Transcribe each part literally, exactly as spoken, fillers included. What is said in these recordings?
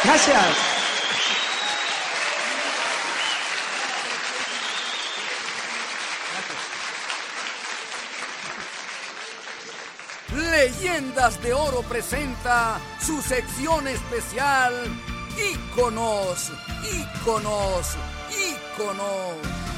Gracias. Leyendas de Oro presenta su sección especial Íconos, Íconos, Íconos.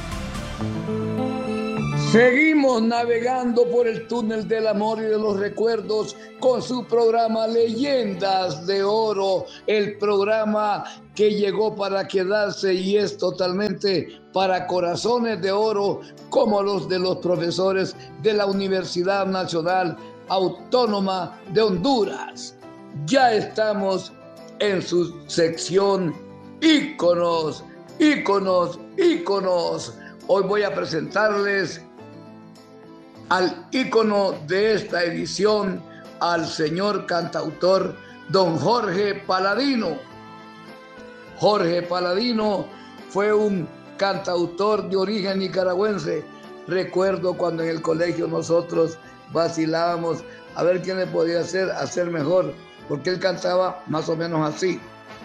Seguimos navegando por el túnel del amor y de los recuerdos con su programa Leyendas de Oro, el programa que llegó para quedarse y es totalmente para corazones de oro como los de los profesores de la Universidad Nacional Autónoma de Honduras. Ya estamos en su sección Íconos, Íconos, Íconos. Hoy voy a presentarles al ícono de esta edición, al señor cantautor don Jorge Paladino. Jorge Paladino fue un cantautor de origen nicaragüense. Recuerdo cuando en el colegio nosotros vacilábamos a ver quién le podía hacer, hacer mejor, porque él cantaba más o menos así.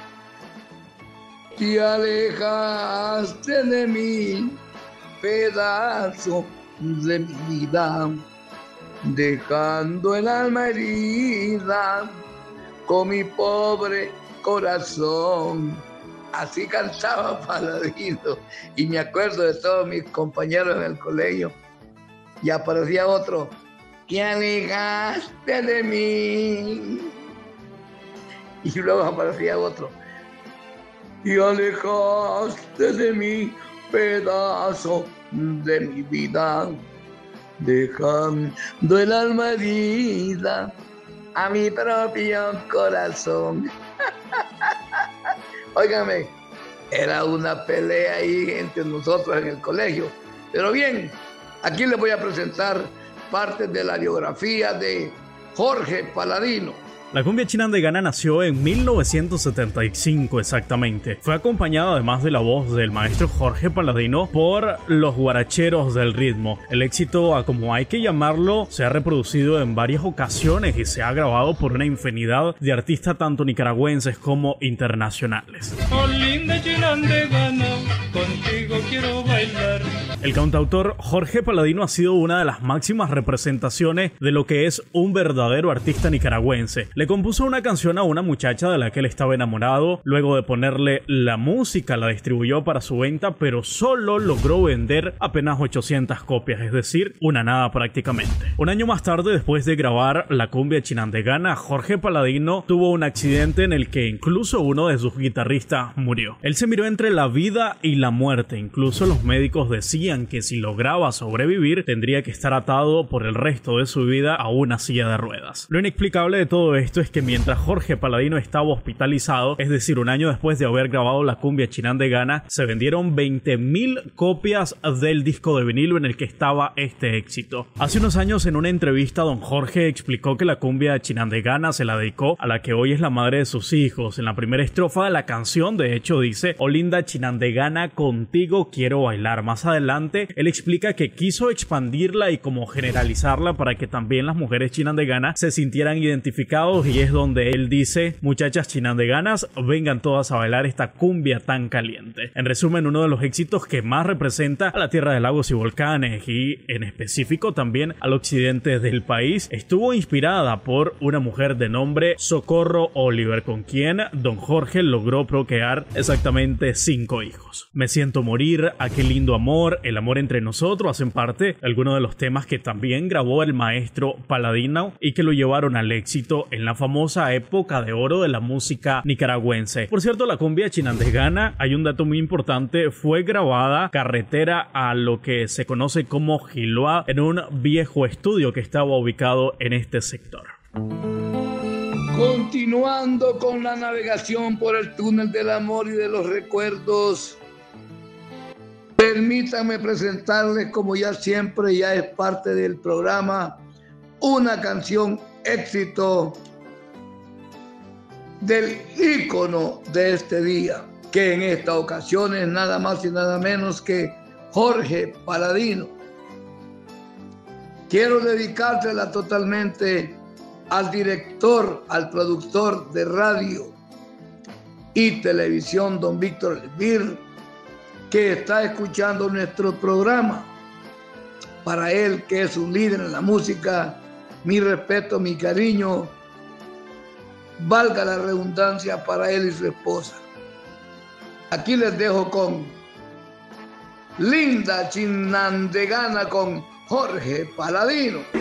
Te alejaste de mí, pedazo de mi vida, dejando el alma herida con mi pobre corazón. Así cantaba Paladino, y me acuerdo de todos mis compañeros en el colegio. Y aparecía otro: te alejaste de mí. Y luego aparecía otro: te alejaste de mí, pedazo de mi vida, dejando el alma herida a mi propio corazón. Óigame, era una pelea ahí entre nosotros en el colegio. Pero bien, aquí les voy a presentar partes de la biografía de Jorge Paladino. La cumbia chinandegana nació en mil novecientos setenta y cinco exactamente. Fue acompañada, además de la voz del maestro Jorge Paladino, por los guaracheros del ritmo. El éxito, a como hay que llamarlo, se ha reproducido en varias ocasiones y se ha grabado por una infinidad de artistas tanto nicaragüenses como internacionales. Oh, linda chinandegana, contigo quiero bailar. El cantautor Jorge Paladino ha sido una de las máximas representaciones de lo que es un verdadero artista nicaragüense. Le compuso una canción a una muchacha de la que él estaba enamorado. Luego de ponerle la música, la distribuyó para su venta, pero solo logró vender apenas ochocientas copias, es decir, una nada prácticamente. Un año más tarde, después de grabar la cumbia chinandegana, Jorge Paladino tuvo un accidente en el que incluso uno de sus guitarristas murió. Él se miró entre la vida y la muerte. Incluso los médicos decían que si lograba sobrevivir, tendría que estar atado por el resto de su vida a una silla de ruedas. Lo inexplicable de todo esto Esto es que mientras Jorge Paladino estaba hospitalizado, es decir, un año después de haber grabado la cumbia chinandegana, se vendieron veinte mil copias del disco de vinilo en el que estaba este éxito. Hace unos años, en una entrevista, don Jorge explicó que la cumbia chinandegana se la dedicó a la que hoy es la madre de sus hijos. En la primera estrofa de la canción, de hecho, dice: oh linda chinandegana, contigo quiero bailar. Más adelante, él explica que quiso expandirla y como generalizarla para que también las mujeres chinandeganas se sintieran identificados. Y es donde él dice: muchachas chinandeganas, vengan todas a bailar esta cumbia tan caliente. En resumen, uno de los éxitos que más representa a la tierra de lagos y volcanes, y en específico también al occidente del país, estuvo inspirada por una mujer de nombre Socorro Oliver, con quien don Jorge logró procrear exactamente cinco hijos. Me siento morir, aquel lindo amor, el amor entre nosotros hacen parte de algunos de los temas que también grabó el maestro Paladino y que lo llevaron al éxito en la famosa época de oro de la música nicaragüense. Por cierto, la cumbia chinandegana, hay un dato muy importante, fue grabada carretera a lo que se conoce como Giloa, en un viejo estudio que estaba ubicado en este sector. Continuando con la navegación por el túnel del amor y de los recuerdos, permítanme presentarles, como ya siempre ya es parte del programa, una canción éxito del ícono de este día, que en esta ocasión es nada más y nada menos que Jorge Paladino. Quiero dedicársela totalmente al director, al productor de radio y Televisión Don Víctor Elvir, que está escuchando nuestro programa. Para él, que es un líder en la música, mi respeto, mi cariño, valga la redundancia, para él y su esposa. Aquí les dejo con Linda Chinandegana con Jorge Paladino.